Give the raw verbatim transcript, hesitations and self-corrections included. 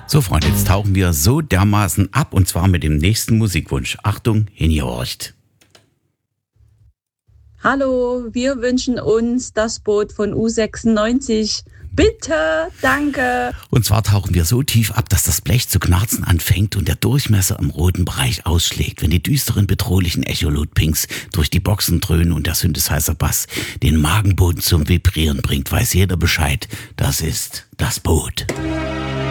So, Freunde, jetzt tauchen wir so dermaßen ab und zwar mit dem nächsten Musikwunsch. Achtung, hingehorcht. Hallo, wir wünschen uns das Boot von U sechsundneunzig. Bitte, danke. Und zwar tauchen wir so tief ab, dass das Blech zu knarzen anfängt und der Durchmesser im roten Bereich ausschlägt, wenn die düsteren, bedrohlichen Echolot-Pings durch die Boxen dröhnen und der Synthesizer Bass den Magenboden zum Vibrieren bringt, weiß jeder Bescheid. Das ist das Boot.